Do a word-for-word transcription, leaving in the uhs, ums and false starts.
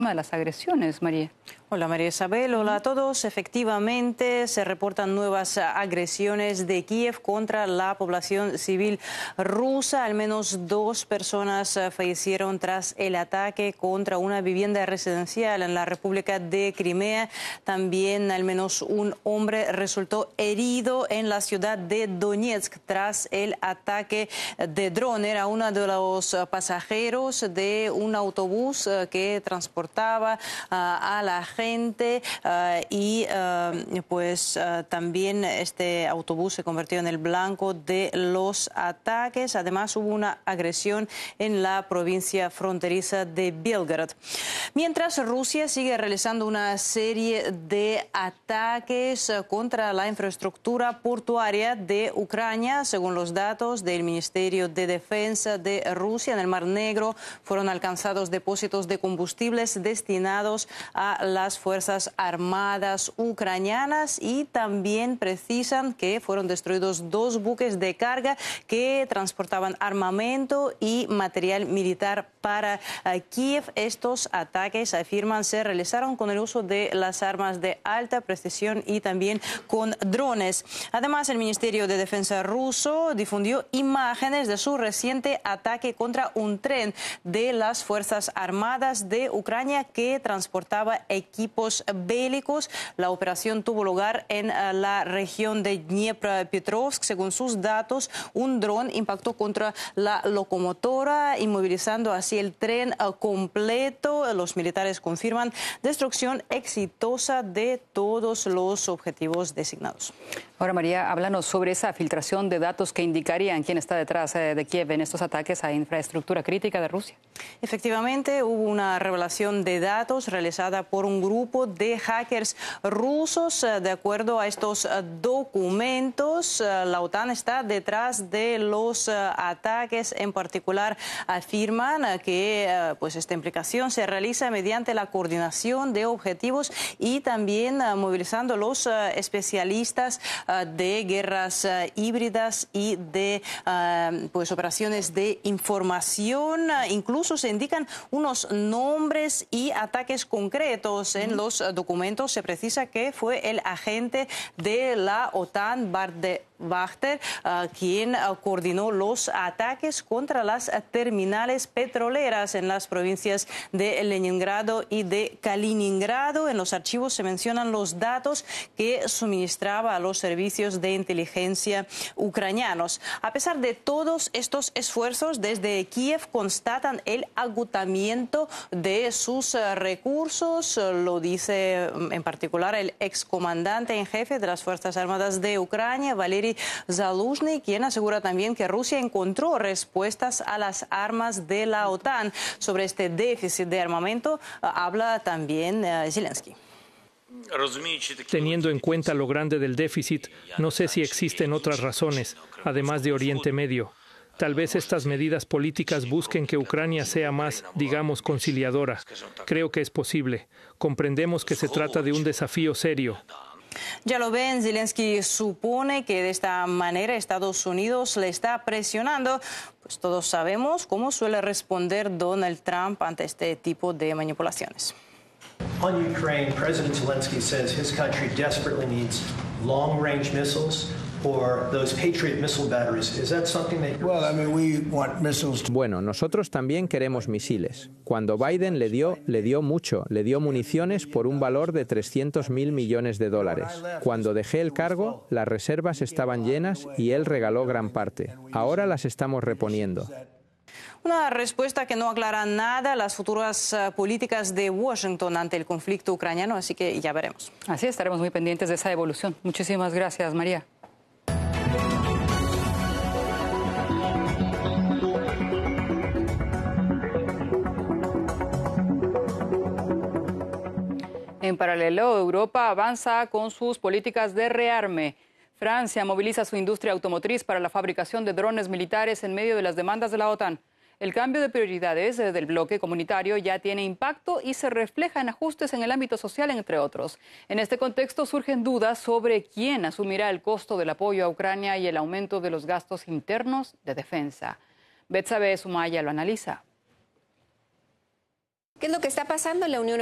de las agresiones, María. Hola María Isabel, hola a todos. Efectivamente, se reportan nuevas agresiones de Kiev contra la población civil rusa. Al menos dos personas fallecieron tras el ataque contra una vivienda residencial en la República de Crimea. También al menos un hombre resultó herido en la ciudad de Donetsk tras el ataque de dron. Era uno de los pasajeros de un autobús que transportaba a la gente. Gente, uh, y uh, pues uh, también este autobús se convirtió en el blanco de los ataques. Además hubo una agresión en la provincia fronteriza de Belgorod. Mientras Rusia sigue realizando una serie de ataques uh, contra la infraestructura portuaria de Ucrania, según los datos del Ministerio de Defensa de Rusia, en el Mar Negro fueron alcanzados depósitos de combustibles destinados a las Fuerzas Armadas ucranianas, y también precisan que fueron destruidos dos buques de carga que transportaban armamento y material militar para uh, Kiev. Estos ataques, afirman, se realizaron con el uso de las armas de alta precisión y también con drones. Además, el Ministerio de Defensa ruso difundió imágenes de su reciente ataque contra un tren de las Fuerzas Armadas de Ucrania que transportaba equipos bélicos. La operación tuvo lugar en uh, la región de Dniepropetrovsk. Según sus datos, un dron impactó contra la locomotora, inmovilizando así el tren uh, completo. Los militares confirman destrucción exitosa de todos los objetivos designados. Ahora, María, háblanos sobre esa filtración de datos que indicarían quién está detrás eh, de Kiev en estos ataques a infraestructura crítica de Rusia. Efectivamente, hubo una revelación de datos realizada por un grupo de hackers rusos. De acuerdo a estos documentos, la OTAN está detrás de los ataques. En particular, afirman que pues, esta implicación se realiza mediante la coordinación de objetivos y también movilizando los especialistas de guerras híbridas y de pues, operaciones de información. Incluso se indican unos nombres y ataques concretos. En los documentos se precisa que fue el agente de la OTAN, Bart de Wachter, uh, quien uh, coordinó los ataques contra las uh, terminales petroleras en las provincias de Leningrado y de Kaliningrado. En los archivos se mencionan los datos que suministraba a los servicios de inteligencia ucranianos. A pesar de todos estos esfuerzos, desde Kiev constatan el agotamiento de sus uh, recursos. Uh, lo dice um, en particular el excomandante en jefe de las Fuerzas Armadas de Ucrania, Valery Zaluzhny, quien asegura también que Rusia encontró respuestas a las armas de la OTAN. Sobre este déficit de armamento uh, habla también uh, Zelensky. Teniendo en cuenta lo grande del déficit, no sé si existen otras razones, además de Oriente Medio. Tal vez estas medidas políticas busquen que Ucrania sea más, digamos, conciliadora. Creo que es posible. Comprendemos que se trata de un desafío serio. Ya lo ven, Zelensky supone que de esta manera Estados Unidos le está presionando. Pues todos sabemos cómo suele responder Donald Trump ante este tipo de manipulaciones. On Ukraine, President Zelensky says his country desperately needs long-range missiles or those Patriot missile batteries. Is that something that you're... Well, I mean, we want missiles. Bueno, nosotros también queremos misiles. Cuando Biden le dio, le dio mucho, le dio municiones por un valor de trescientos mil millones de dólares. Cuando dejé el cargo, las reservas estaban llenas y él regaló gran parte. Ahora las estamos reponiendo. Una respuesta que no aclara nada las futuras uh, políticas de Washington ante el conflicto ucraniano, así que ya veremos. Así estaremos muy pendientes de esa evolución. Muchísimas gracias, María. En paralelo, Europa avanza con sus políticas de rearme. Francia moviliza su industria automotriz para la fabricación de drones militares en medio de las demandas de la OTAN. El cambio de prioridades del bloque comunitario ya tiene impacto y se refleja en ajustes en el ámbito social, entre otros. En este contexto surgen dudas sobre quién asumirá el costo del apoyo a Ucrania y el aumento de los gastos internos de defensa. Betsabe Sumaya lo analiza. ¿Qué es lo que está pasando en la Unión